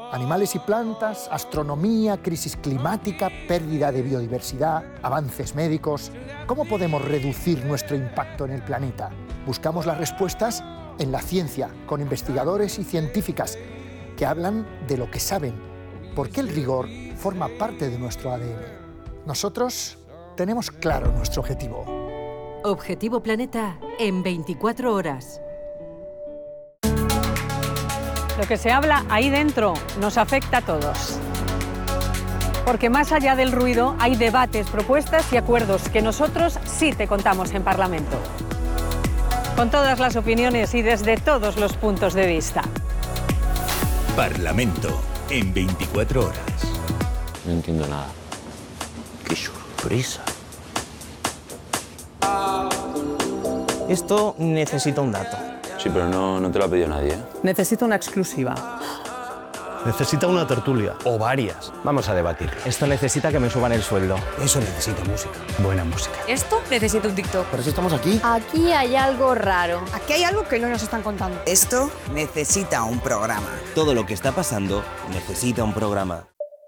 Animales y plantas, astronomía, crisis climática, pérdida de biodiversidad, avances médicos. ¿Cómo podemos reducir nuestro impacto en el planeta? Buscamos las respuestas en la ciencia, con investigadores y científicas que hablan de lo que saben, porque el rigor forma parte de nuestro ADN. Nosotros tenemos claro nuestro objetivo. Objetivo Planeta en 24 horas. Lo que se habla ahí dentro nos afecta a todos. Porque más allá del ruido hay debates, propuestas y acuerdos que nosotros sí te contamos en Parlamento. Con todas las opiniones y desde todos los puntos de vista. Parlamento en 24 horas. No entiendo nada. ¡Qué sorpresa! Esto necesita un dato. Sí, pero no te lo ha pedido nadie, ¿eh? Necesita una exclusiva. Necesita una tertulia. O varias. Vamos a debatir. Esto necesita que me suban el sueldo. Eso necesita música. Buena música. Esto necesita un TikTok. Por eso estamos aquí. Aquí hay algo raro. Aquí hay algo que no nos están contando. Esto necesita un programa. Todo lo que está pasando necesita un programa.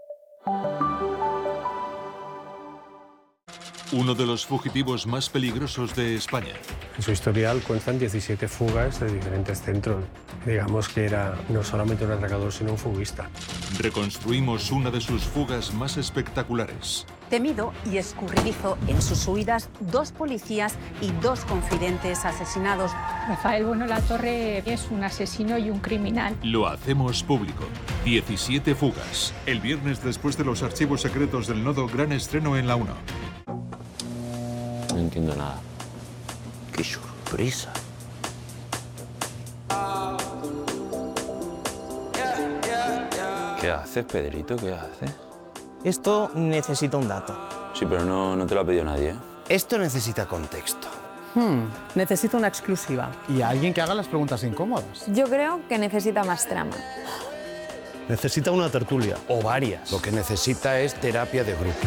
Uno de los fugitivos más peligrosos de España. En su historial cuentan 17 fugas de diferentes centros. Digamos que era no solamente un atracador, sino un fuguista. Reconstruimos una de sus fugas más espectaculares. Temido y escurridizo en sus huidas, 2 policías y 2 confidentes asesinados. Rafael Bueno Latorre es un asesino y un criminal. Lo hacemos público. 17 fugas. El viernes, después de los archivos secretos del Nodo, gran estreno en la 1. No entiendo nada. ¡Qué sorpresa! ¿Qué haces, Pedrito? ¿Qué haces? Esto necesita un dato. Sí, pero no te lo ha pedido nadie, ¿eh? Esto necesita contexto. Necesita una exclusiva. Y alguien que haga las preguntas incómodas. Yo creo que necesita más trama. Necesita una tertulia. O varias. Lo que necesita es terapia de grupo.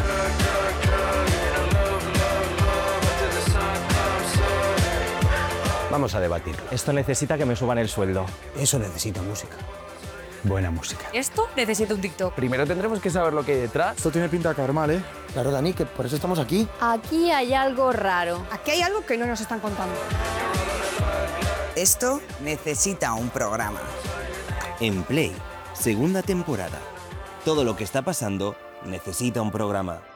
Vamos a debatir. Esto necesita que me suban el sueldo. Eso necesita música. Buena música. Esto necesita un TikTok. Primero tendremos que saber lo que hay detrás. Esto tiene pinta de acabar mal, ¿eh? Claro, Dani, que por eso estamos aquí. Aquí hay algo raro. Aquí hay algo que no nos están contando. Esto necesita un programa. En Play, segunda temporada. Todo lo que está pasando necesita un programa.